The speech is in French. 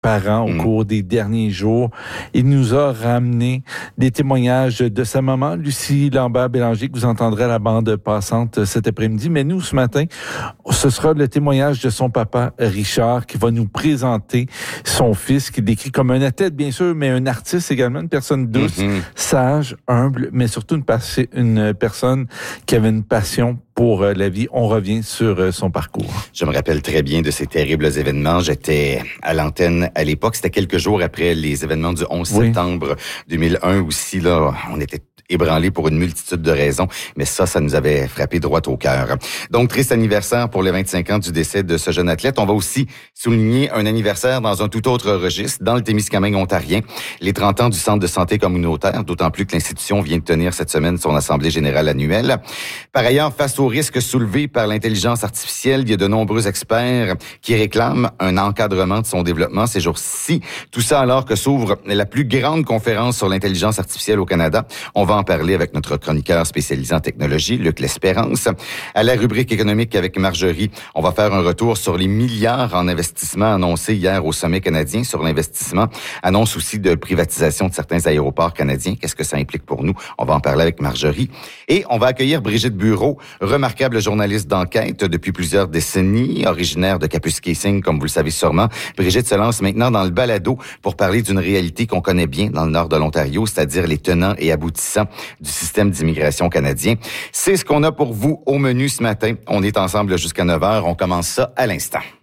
parents au cours des derniers jours. Il nous a ramené des témoignages de sa maman, Lucie Lambert-Bélanger, que vous entendrez à la bande passante cet après-midi. Mais nous, ce matin, ce sera le témoignage de son papa, Richard, qui va nous présenter son fils, qu'il décrit comme un athlète, bien sûr, mais un artiste également, une personne douce, sage, humble, mais surtout une personne qui avait une passion pour la vie. On revient sur son parcours. Je me rappelle très bien de ces terribles événements. J'étais à l'antenne à l'époque. C'était quelques jours après les événements du 11 septembre 2001 aussi. Là, on était ébranlés pour une multitude de raisons, mais ça nous avait frappé droit au cœur. Donc, triste anniversaire pour les 25 ans du décès de ce jeune athlète. On va aussi souligner un anniversaire dans un tout autre registre, dans le Témiscamingue ontarien, les 30 ans du Centre de santé communautaire, d'autant plus que l'institution vient de tenir cette semaine son assemblée générale annuelle. Par ailleurs, face aux risques soulevés par l'intelligence artificielle, il y a de nombreux experts qui réclament un encadrement de son développement ces jours-ci. Tout ça alors que s'ouvre la plus grande conférence sur l'intelligence artificielle au Canada. On va en parler avec notre chroniqueur spécialisé en technologie, Luc L'Espérance. À la rubrique économique avec Marjorie, on va faire un retour sur les milliards en investissement annoncés hier au sommet canadien sur l'investissement. Annonce aussi de privatisation de certains aéroports canadiens. Qu'est-ce que ça implique pour nous? On va en parler avec Marjorie. Et on va accueillir Brigitte Bureau, remarquable journaliste d'enquête depuis plusieurs décennies, originaire de Kapuskasing, comme vous le savez sûrement. Brigitte se lance maintenant dans le balado pour parler d'une réalité qu'on connaît bien dans le nord de l'Ontario, c'est-à-dire les tenants et aboutissants du système d'immigration canadien. C'est ce qu'on a pour vous au menu ce matin. On est ensemble jusqu'à 9h. On commence ça à l'instant.